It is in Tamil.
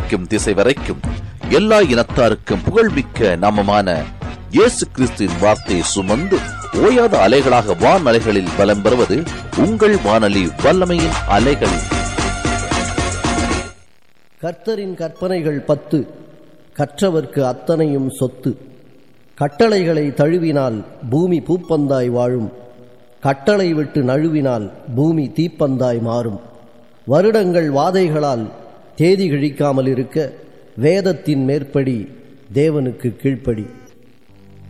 வரைக்கும் திசை வரைக்கும் எல்லா இனத்தாருக்கும் புகழ்மிக்க நாமமான இயேசு கிறிஸ்துவின் வார்த்தையை சுமந்து ஓயாத அலைகளாக வான் அலைகளில் பலம் பெறுவது உங்கள் வானொலி வல்லமையின் அலைகள். கர்த்தரின் கற்பனைகள் 10, கற்றவர்க்கு அத்தனையும் சொத்து. கட்டளைகளை தழுவினால் பூமி பூப்பந்தாய் வாழும், கட்டளை விட்டு நழுவினால் பூமி தீப்பந்தாய் மாறும். வருடங்கள் வாதைகளால் தேதி கிழிக்காமல் இருக்க வேதத்தின் மேற்படி தேவனுக்கு கீழ்ப்படி.